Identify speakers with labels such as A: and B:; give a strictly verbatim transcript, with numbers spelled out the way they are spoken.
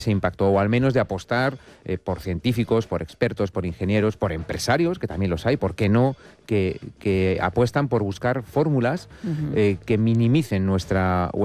A: ese impacto, o al menos de apostar eh, por científicos, por expertos, por ingenieros, por empresarios, que también los hay, ¿por qué no?, que, que apuestan por buscar fórmulas
B: Uh-huh.
A: eh, que minimicen nuestra